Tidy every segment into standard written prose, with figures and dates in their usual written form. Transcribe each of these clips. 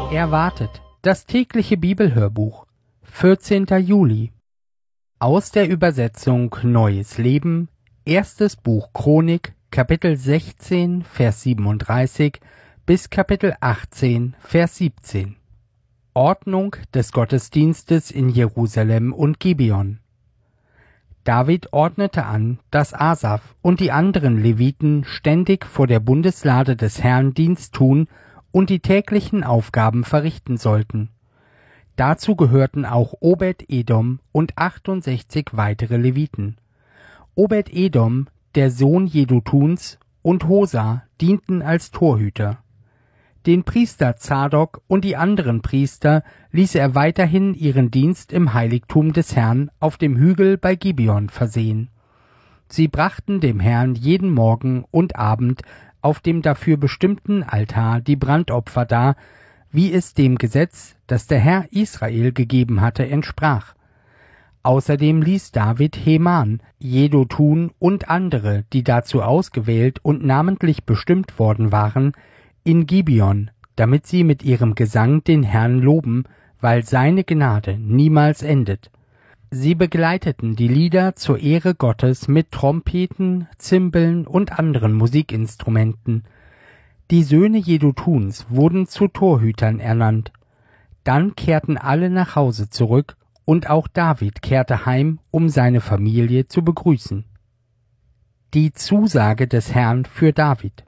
Erwartet, das tägliche Bibelhörbuch, 14. Juli. Aus der Übersetzung Neues Leben, erstes Buch Chronik, Kapitel 16, Vers 37 bis Kapitel 18, Vers 17. Ordnung des Gottesdienstes in Jerusalem und Gibeon. David ordnete an, dass Asaf und die anderen Leviten ständig vor der Bundeslade des Herrn Dienst tun und die täglichen Aufgaben verrichten sollten. Dazu gehörten auch Obed-Edom und 68 weitere Leviten. Obed-Edom, der Sohn Jedutuns, und Hosa dienten als Torhüter. Den Priester Zadok und die anderen Priester ließ er weiterhin ihren Dienst im Heiligtum des Herrn auf dem Hügel bei Gibeon versehen. Sie brachten dem Herrn jeden Morgen und Abend auf dem dafür bestimmten Altar die Brandopfer dar, wie es dem Gesetz, das der Herr Israel gegeben hatte, entsprach. Außerdem ließ David Heman, Jedutun und andere, die dazu ausgewählt und namentlich bestimmt worden waren, in Gibeon, damit sie mit ihrem Gesang den Herrn loben, weil seine Gnade niemals endet. Sie begleiteten die Lieder zur Ehre Gottes mit Trompeten, Zimbeln und anderen Musikinstrumenten. Die Söhne Jedutuns wurden zu Torhütern ernannt. Dann kehrten alle nach Hause zurück, und auch David kehrte heim, um seine Familie zu begrüßen. Die Zusage des Herrn für David.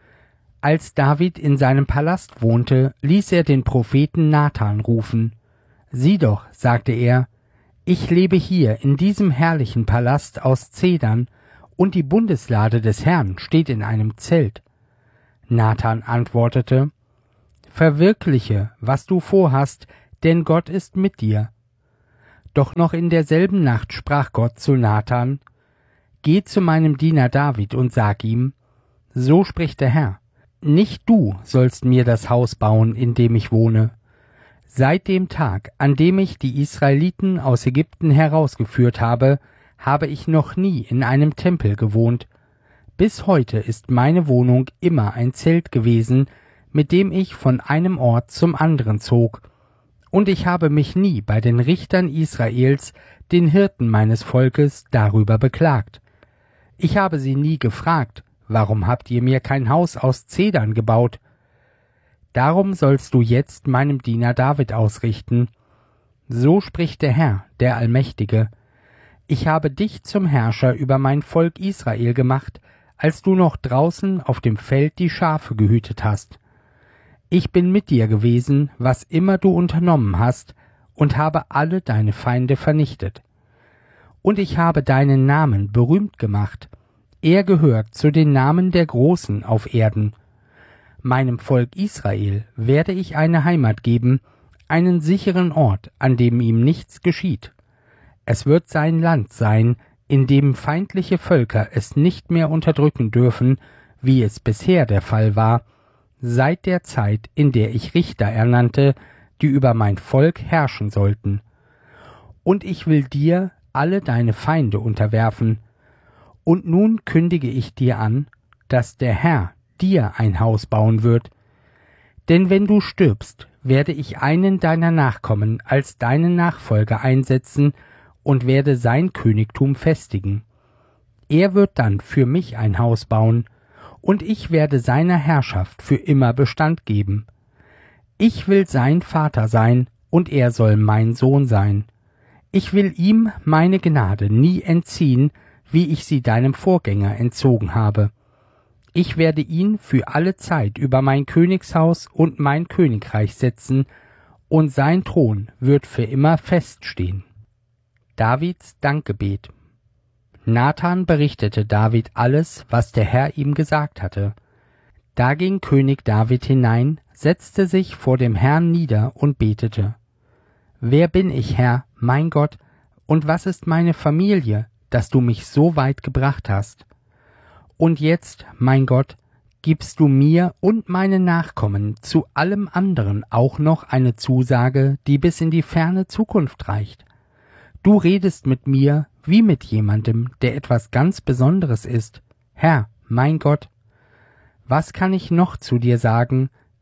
Als David in seinem Palast wohnte, ließ er den Propheten Nathan rufen. »Sieh doch«, sagte er, »ich lebe hier in diesem herrlichen Palast aus Zedern, und die Bundeslade des Herrn steht in einem Zelt.« Nathan antwortete, »Verwirkliche, was du vorhast, denn Gott ist mit dir.« Doch noch in derselben Nacht sprach Gott zu Nathan, »Geh zu meinem Diener David und sag ihm, so spricht der Herr, nicht du sollst mir das Haus bauen, in dem ich wohne. Seit dem Tag, an dem ich die Israeliten aus Ägypten herausgeführt habe, habe ich noch nie in einem Tempel gewohnt. Bis heute ist meine Wohnung immer ein Zelt gewesen, mit dem ich von einem Ort zum anderen zog. Und ich habe mich nie bei den Richtern Israels, den Hirten meines Volkes, darüber beklagt. Ich habe sie nie gefragt, warum habt ihr mir kein Haus aus Zedern gebaut? Darum sollst du jetzt meinem Diener David ausrichten. So spricht der Herr, der Allmächtige. Ich habe dich zum Herrscher über mein Volk Israel gemacht, als du noch draußen auf dem Feld die Schafe gehütet hast. Ich bin mit dir gewesen, was immer du unternommen hast, und habe alle deine Feinde vernichtet. Und ich habe deinen Namen berühmt gemacht. Er gehört zu den Namen der Großen auf Erden. Meinem Volk Israel werde ich eine Heimat geben, einen sicheren Ort, an dem ihm nichts geschieht. Es wird sein Land sein, in dem feindliche Völker es nicht mehr unterdrücken dürfen, wie es bisher der Fall war, seit der Zeit, in der ich Richter ernannte, die über mein Volk herrschen sollten. Und ich will dir alle deine Feinde unterwerfen. Und nun kündige ich dir an, dass der Herr dir ein Haus bauen wird. Denn wenn du stirbst, werde ich einen deiner Nachkommen als deinen Nachfolger einsetzen und werde sein Königtum festigen. Er wird dann für mich ein Haus bauen, und ich werde seiner Herrschaft für immer Bestand geben. Ich will sein Vater sein, und er soll mein Sohn sein. Ich will ihm meine Gnade nie entziehen, wie ich sie deinem Vorgänger entzogen habe. Ich werde ihn für alle Zeit über mein Königshaus und mein Königreich setzen, und sein Thron wird für immer feststehen. Davids Dankgebet. Nathan berichtete David alles, was der Herr ihm gesagt hatte. Da ging König David hinein, setzte sich vor dem Herrn nieder und betete. »Wer bin ich, Herr, mein Gott, und was ist meine Familie, dass du mich so weit gebracht hast? Und jetzt, mein Gott, gibst du mir und meinen Nachkommen zu allem anderen auch noch eine Zusage, die bis in die ferne Zukunft reicht. Du redest mit mir wie mit jemandem, der etwas ganz Besonderes ist. Herr, mein Gott, was kann ich noch zu dir sagen,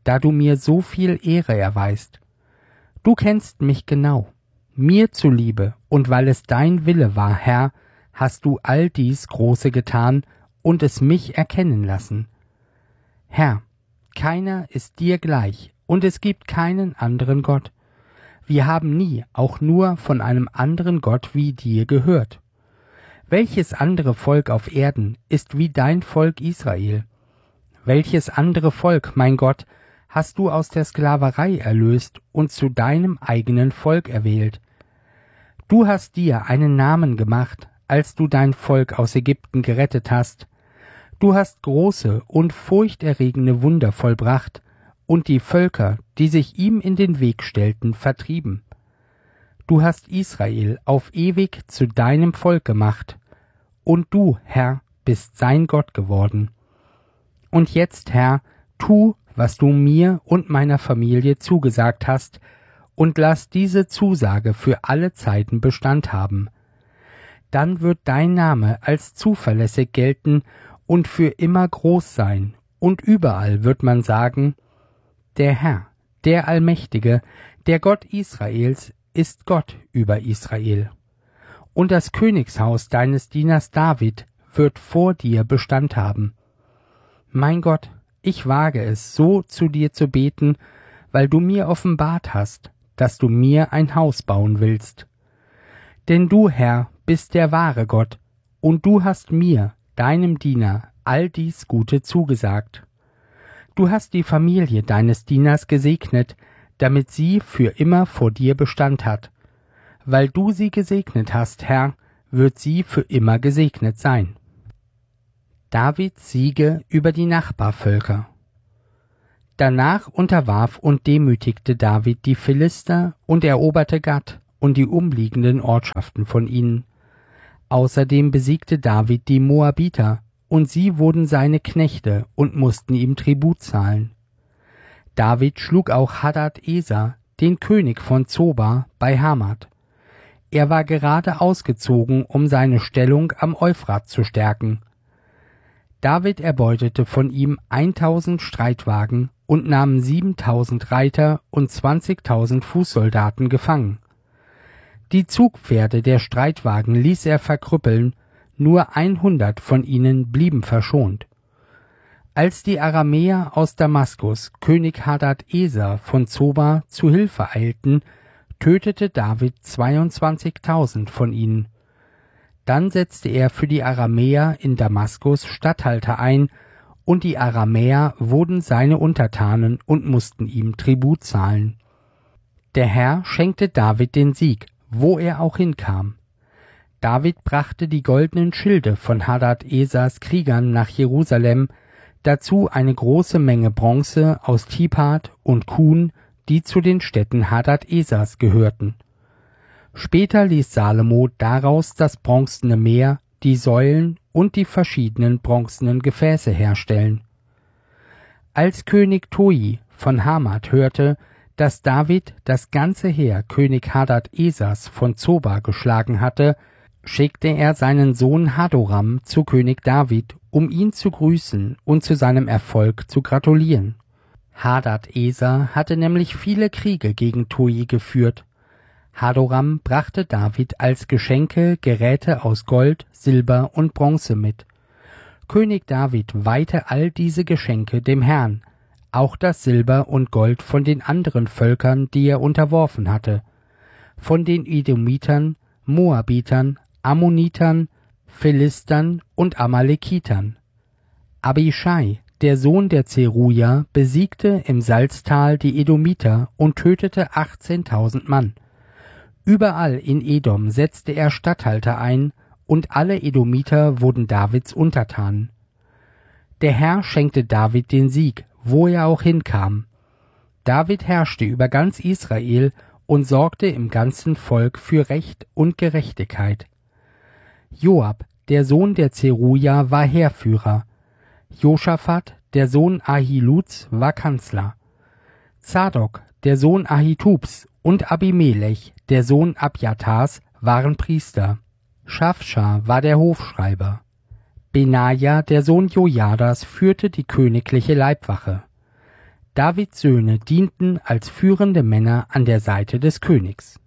da du mir so viel Ehre erweist. Du kennst mich genau. Mir zuliebe und weil es dein Wille war, Herr, hast du all dies Große getan und es mich erkennen lassen. Herr, keiner ist dir gleich und es gibt keinen anderen Gott. Wir haben nie auch nur von einem anderen Gott wie dir gehört. Welches andere Volk auf Erden ist wie dein Volk Israel? Welches andere Volk, mein Gott, hast du aus der Sklaverei erlöst und zu deinem eigenen Volk erwählt? Du hast dir einen Namen gemacht, als du dein Volk aus Ägypten gerettet hast. Du hast große und furchterregende Wunder vollbracht und die Völker, die sich ihm in den Weg stellten, vertrieben. Du hast Israel auf ewig zu deinem Volk gemacht, und du, Herr, bist sein Gott geworden. Und jetzt, Herr, tu, was du mir und meiner Familie zugesagt hast, und lass diese Zusage für alle Zeiten Bestand haben. Dann wird dein Name als zuverlässig gelten und für immer groß sein, und überall wird man sagen, der Herr, der Allmächtige, der Gott Israels, ist Gott über Israel. Und das Königshaus deines Dieners David wird vor dir Bestand haben. Mein Gott, ich wage es, so zu dir zu beten, weil du mir offenbart hast, dass du mir ein Haus bauen willst. Denn du, Herr, bist der wahre Gott, und du hast mir, deinem Diener, all dies Gute zugesagt. Du hast die Familie deines Dieners gesegnet, damit sie für immer vor dir Bestand hat. Weil du sie gesegnet hast, Herr, wird sie für immer gesegnet sein. Davids Siege über die Nachbarvölker. Danach unterwarf und demütigte David die Philister und eroberte Gat und die umliegenden Ortschaften von ihnen. Außerdem besiegte David die Moabiter, und sie wurden seine Knechte und mussten ihm Tribut zahlen. David schlug auch Hadad-Eser, den König von Zoba, bei Hamat. Er war gerade ausgezogen, um seine Stellung am Euphrat zu stärken. David erbeutete von ihm 1000 Streitwagen und nahm 7000 Reiter und 20.000 Fußsoldaten gefangen. Die Zugpferde der Streitwagen ließ er verkrüppeln, nur 100 von ihnen blieben verschont. Als die Aramäer aus Damaskus König Hadad-Eser von Zoba zu Hilfe eilten, tötete David 22.000 von ihnen. Dann setzte er für die Aramäer in Damaskus Statthalter ein, und die Aramäer wurden seine Untertanen und mussten ihm Tribut zahlen. Der Herr schenkte David den Sieg, wo er auch hinkam. David brachte die goldenen Schilde von Hadad-Esers Kriegern nach Jerusalem, dazu eine große Menge Bronze aus Tipat und Kun, die zu den Städten Hadad-Esers gehörten. Später ließ Salomo daraus das bronzene Meer, die Säulen und die verschiedenen bronzenen Gefäße herstellen. Als König Toi von Hamat hörte, dass David das ganze Heer König Hadad-Esers von Zoba geschlagen hatte, schickte er seinen Sohn Hadoram zu König David, um ihn zu grüßen und zu seinem Erfolg zu gratulieren. Hadad-Eser hatte nämlich viele Kriege gegen Toi geführt. Hadoram brachte David als Geschenke Geräte aus Gold, Silber und Bronze mit. König David weihte all diese Geschenke dem Herrn, auch das Silber und Gold von den anderen Völkern, die er unterworfen hatte, von den Edomitern, Moabitern, Ammonitern, Philistern und Amalekitern. Abischai, der Sohn der Zeruja, besiegte im Salztal die Edomiter und tötete 18.000 Mann. Überall in Edom setzte er Statthalter ein, und alle Edomiter wurden Davids Untertanen. Der Herr schenkte David den Sieg, wo er auch hinkam. David herrschte über ganz Israel und sorgte im ganzen Volk für Recht und Gerechtigkeit. Joab, der Sohn der Zeruja, war Heerführer. Josaphat, der Sohn Ahiluds, war Kanzler. Zadok, der Sohn Ahitubs, und Abimelech, der Sohn Abjatars, waren Priester. Schafscha war der Hofschreiber. Benaja, der Sohn Jojadas, führte die königliche Leibwache. Davids Söhne dienten als führende Männer an der Seite des Königs.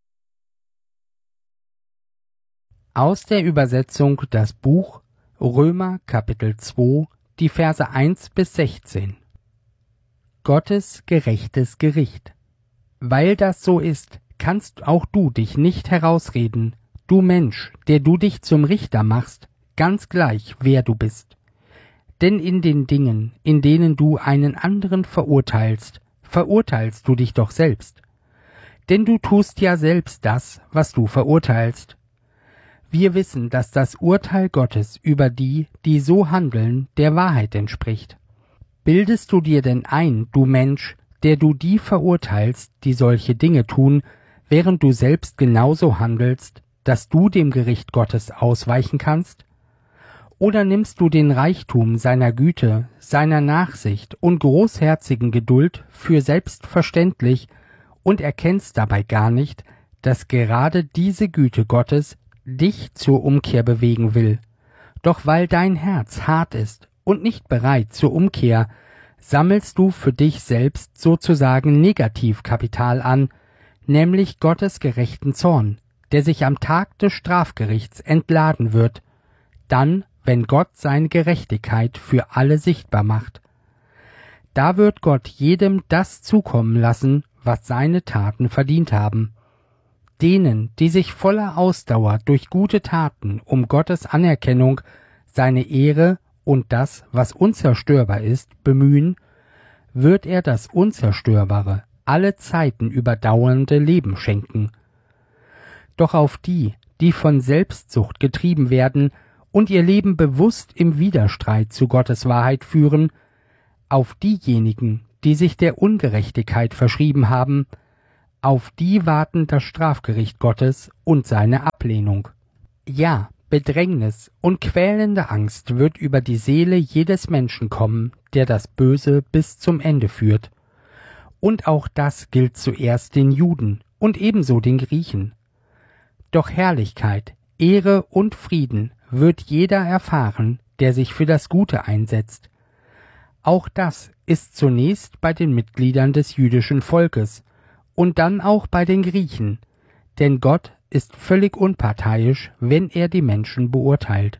Aus der Übersetzung das Buch Römer Kapitel 2, die Verse 1 bis 16. Gottes gerechtes Gericht. Weil das so ist, kannst auch du dich nicht herausreden, du Mensch, der du dich zum Richter machst, ganz gleich, wer du bist. Denn in den Dingen, in denen du einen anderen verurteilst, verurteilst du dich doch selbst. Denn du tust ja selbst das, was du verurteilst. Wir wissen, dass das Urteil Gottes über die, die so handeln, der Wahrheit entspricht. Bildest du dir denn ein, du Mensch, der du die verurteilst, die solche Dinge tun, während du selbst genauso handelst, dass du dem Gericht Gottes ausweichen kannst? Oder nimmst du den Reichtum seiner Güte, seiner Nachsicht und großherzigen Geduld für selbstverständlich und erkennst dabei gar nicht, dass gerade diese Güte Gottes dich zur Umkehr bewegen will? Doch weil dein Herz hart ist und nicht bereit zur Umkehr, sammelst du für dich selbst sozusagen Negativkapital an, nämlich Gottes gerechten Zorn, der sich am Tag des Strafgerichts entladen wird, dann, wenn Gott seine Gerechtigkeit für alle sichtbar macht. Da wird Gott jedem das zukommen lassen, was seine Taten verdient haben. Denen, die sich voller Ausdauer durch gute Taten um Gottes Anerkennung, seine Ehre und das, was unzerstörbar ist, bemühen, wird er das Unzerstörbare, alle Zeiten überdauernde Leben schenken. Doch auf die, die von Selbstsucht getrieben werden und ihr Leben bewusst im Widerstreit zu Gottes Wahrheit führen, auf diejenigen, die sich der Ungerechtigkeit verschrieben haben, auf die warten das Strafgericht Gottes und seine Ablehnung. Ja, Bedrängnis und quälende Angst wird über die Seele jedes Menschen kommen, der das Böse bis zum Ende führt. Und auch das gilt zuerst den Juden und ebenso den Griechen. Doch Herrlichkeit, Ehre und Frieden wird jeder erfahren, der sich für das Gute einsetzt. Auch das ist zunächst bei den Mitgliedern des jüdischen Volkes und dann auch bei den Griechen, denn Gott ist völlig unparteiisch, wenn er die Menschen beurteilt.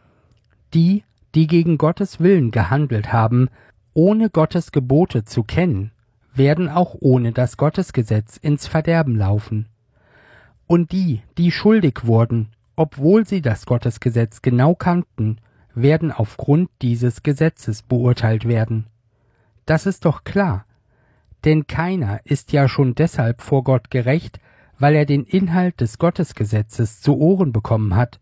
Die, die gegen Gottes Willen gehandelt haben, ohne Gottes Gebote zu kennen, werden auch ohne das Gottesgesetz ins Verderben laufen. Und die, die schuldig wurden, obwohl sie das Gottesgesetz genau kannten, werden aufgrund dieses Gesetzes beurteilt werden. Das ist doch klar, denn keiner ist ja schon deshalb vor Gott gerecht, weil er den Inhalt des Gottesgesetzes zu Ohren bekommen hat.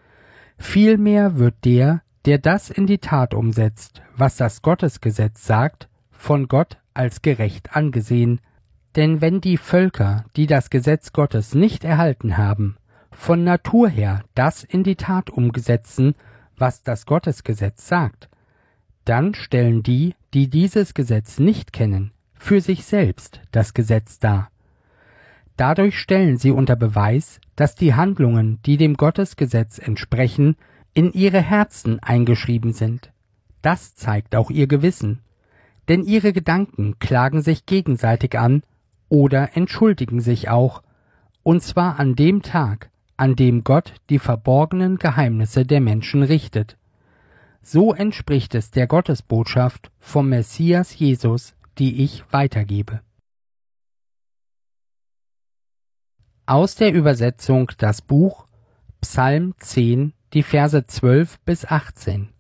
Vielmehr wird der, der das in die Tat umsetzt, was das Gottesgesetz sagt, von Gott als gerecht angesehen. Denn wenn die Völker, die das Gesetz Gottes nicht erhalten haben, von Natur her das in die Tat umsetzen, was das Gottesgesetz sagt, dann stellen die, die dieses Gesetz nicht kennen, für sich selbst das Gesetz dar. Dadurch stellen sie unter Beweis, dass die Handlungen, die dem Gottesgesetz entsprechen, in ihre Herzen eingeschrieben sind. Das zeigt auch ihr Gewissen, denn ihre Gedanken klagen sich gegenseitig an oder entschuldigen sich auch, und zwar an dem Tag, an dem Gott die verborgenen Geheimnisse der Menschen richtet. So entspricht es der Gottesbotschaft vom Messias Jesus, die ich weitergebe. Aus der Übersetzung das Buch Psalm 10, die Verse 12 bis 18.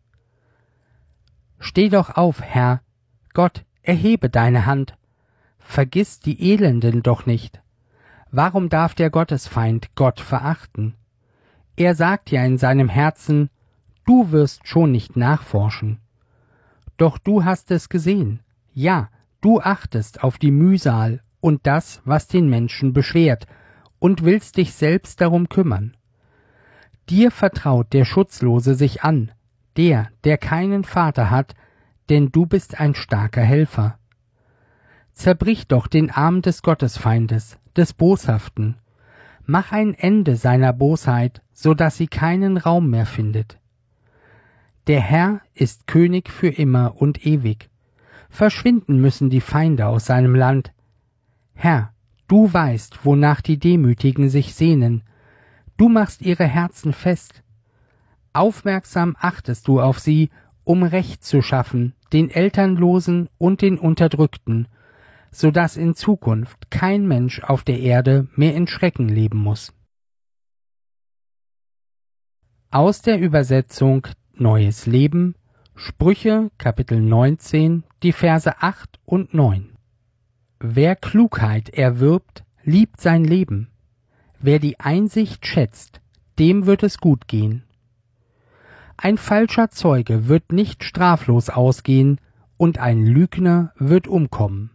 Steh doch auf, Herr, Gott, erhebe deine Hand. Vergiss die Elenden doch nicht. Warum darf der Gottesfeind Gott verachten? Er sagt ja in seinem Herzen, du wirst schon nicht nachforschen. Doch du hast es gesehen, ja, du achtest auf die Mühsal und das, was den Menschen beschwert, und willst dich selbst darum kümmern. Dir vertraut der Schutzlose sich an, der keinen Vater hat, denn du bist ein starker Helfer. Zerbrich doch den Arm des Gottesfeindes, des Boshaften. Mach ein Ende seiner Bosheit, so dass sie keinen Raum mehr findet. Der Herr ist König für immer und ewig. verschwinden müssen die Feinde aus seinem Land. Herr, du weißt, wonach die Demütigen sich sehnen. Du machst ihre Herzen fest. Aufmerksam achtest du auf sie, um Recht zu schaffen, den Elternlosen und den Unterdrückten, so dass in Zukunft kein Mensch auf der Erde mehr in Schrecken leben muss. Aus der Übersetzung Neues Leben, Sprüche, Kapitel 19, die Verse 8 und 9. Wer Klugheit erwirbt, liebt sein Leben. Wer die Einsicht schätzt, dem wird es gut gehen. Ein falscher Zeuge wird nicht straflos ausgehen, und ein Lügner wird umkommen.